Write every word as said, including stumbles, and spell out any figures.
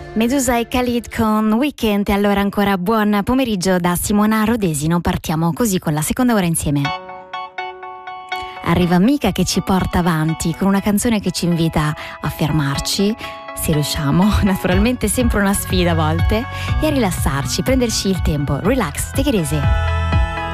Medusa e Khalid con Weekend. E allora ancora buon pomeriggio da Simona Rodesino. Partiamo così con la seconda ora insieme. Arriva Mika che ci porta avanti con una canzone che ci invita a fermarci, se riusciamo, naturalmente sempre una sfida a volte, e a rilassarci, prenderci il tempo. Relax, take it easy.